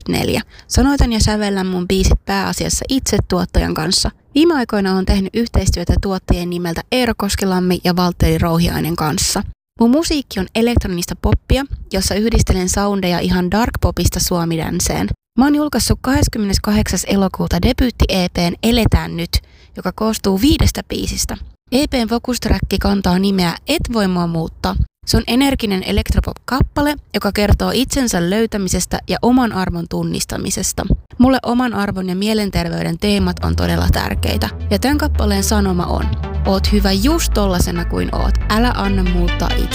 4. Sanoitan ja sävellän mun biisit pääasiassa itse tuottajan kanssa. Viime aikoina olen tehnyt yhteistyötä tuottajien nimeltä Eero Koskelammi ja Valtteri Rouhiainen kanssa. Mun musiikki on elektronista poppia, jossa yhdistelen soundeja ihan dark popista suomidanseen. Mä oon julkaissut 28. elokuuta debyytti-EP:n Eletään nyt, joka koostuu 5 biisistä. EP:n fokustracki kantaa nimeä Et voi mua muuttaa. Se on energinen elektropop-kappale, joka kertoo itsensä löytämisestä ja oman arvon tunnistamisesta. Mulle oman arvon ja mielenterveyden teemat on todella tärkeitä. Ja tämän kappaleen sanoma on: oot hyvä just tollasena kuin oot, älä anna muuttaa itse.